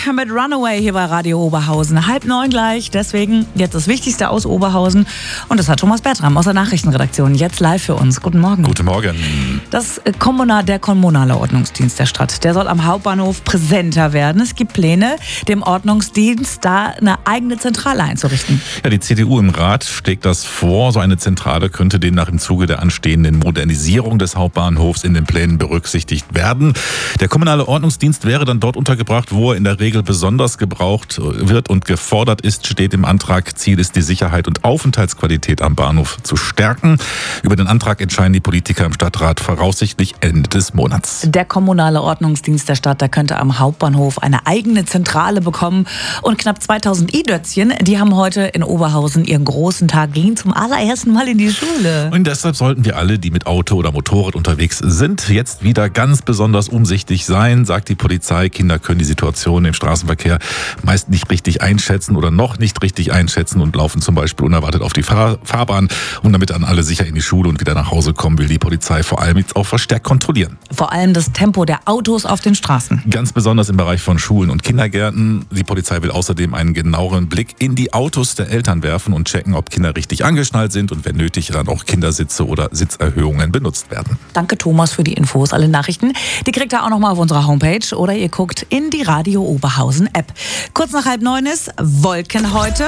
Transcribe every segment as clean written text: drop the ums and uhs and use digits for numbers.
mit Runaway hier bei Radio Oberhausen. 8:30 gleich, deswegen jetzt das Wichtigste aus Oberhausen. Und das hat Thomas Bertram aus der Nachrichtenredaktion jetzt live für uns. Guten Morgen. Guten Morgen. Der kommunale Ordnungsdienst der Stadt, der soll am Hauptbahnhof präsenter werden. Es gibt Pläne, dem Ordnungsdienst da eine eigene Zentrale einzurichten. Ja, die CDU im Rat schlägt das vor. So eine Zentrale könnte demnach im Zuge der anstehenden Modernisierung des Hauptbahnhofs in den Plänen berücksichtigt werden. Der kommunale Ordnungsdienst wäre dann dort untergebracht, wo er in der Regel besonders gebraucht wird und gefordert ist, steht im Antrag. Ziel ist, die Sicherheit und Aufenthaltsqualität am Bahnhof zu stärken. Über den Antrag entscheiden die Politiker im Stadtrat voraussichtlich Ende des Monats. Der kommunale Ordnungsdienst der Stadt, der könnte am Hauptbahnhof eine eigene Zentrale bekommen. Und knapp 2000 I-Dötzchen, die haben heute in Oberhausen ihren großen Tag, gehen zum allerersten Mal in die Schule. Und deshalb sollten wir alle, die mit Auto oder Motorrad unterwegs sind, jetzt wieder ganz besonders umsichtig sein, sagt die Polizei. Kinder können die Situation im Straßenverkehr meist nicht richtig einschätzen oder noch nicht richtig einschätzen und laufen zum Beispiel unerwartet auf die Fahrbahn. Und damit dann alle sicher in die Schule und wieder nach Hause kommen, will die Polizei vor allem jetzt auch verstärkt kontrollieren. Vor allem das Tempo der Autos auf den Straßen. Ganz besonders im Bereich von Schulen und Kindergärten. Die Polizei will außerdem einen genaueren Blick in die Autos der Eltern werfen und checken, ob Kinder richtig angeschnallt sind und wenn nötig dann auch Kindersitze oder Sitzerhöhungen benutzt werden. Danke Thomas für die Infos. Alle Nachrichten, die kriegt ihr auch nochmal auf unserer Homepage oder ihr guckt in die Radio Oberhausen App. Kurz nach 8:30 ist Wolken heute.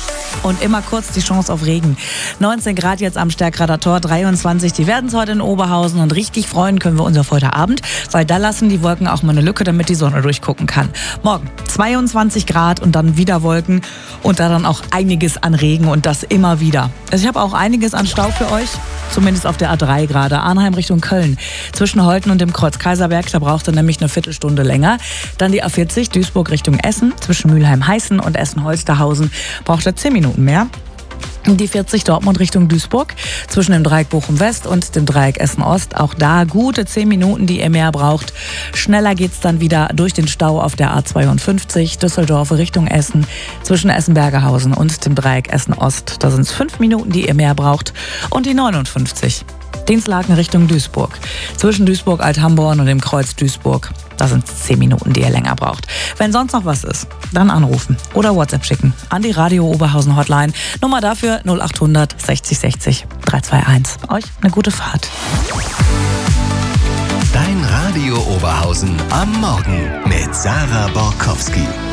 Und immer kurz die Chance auf Regen. 19 Grad jetzt am Stärkrader Tor, 23. Die werden es heute in Oberhausen und richtig freuen können wir uns auf heute Abend, weil da lassen die Wolken auch mal eine Lücke, damit die Sonne durchgucken kann. Morgen 22 Grad und dann wieder Wolken und da dann auch einiges an Regen und das immer wieder. Also ich habe auch einiges an Stau für euch, zumindest auf der A3 gerade. Arnheim Richtung Köln. Zwischen Holten und dem Kreuz Kaiserberg, da braucht ihr nämlich eine Viertelstunde länger. Dann die A40 Duisburg Richtung Essen. Zwischen Mülheim-Heißen und Essen-Holsterhausen braucht ihr 10 Minuten mehr. Die 40 Dortmund Richtung Duisburg, zwischen dem Dreieck Bochum-West und dem Dreieck Essen-Ost. Auch da gute 10 Minuten, die ihr mehr braucht. Schneller geht's dann wieder durch den Stau auf der A52, Düsseldorf Richtung Essen, zwischen Essen-Bergerhausen und dem Dreieck Essen-Ost. Da sind es 5 Minuten, die ihr mehr braucht. Und die 59, Dinslaken Richtung Duisburg, zwischen Duisburg-Althamborn und dem Kreuz Duisburg. Da sind es 10 Minuten, die ihr länger braucht. Wenn sonst noch was ist, dann anrufen oder WhatsApp schicken an die Radio Oberhausen Hotline. Nummer dafür 0800 60 60 321. Euch eine gute Fahrt. Dein Radio Oberhausen am Morgen mit Sarah Borkowski.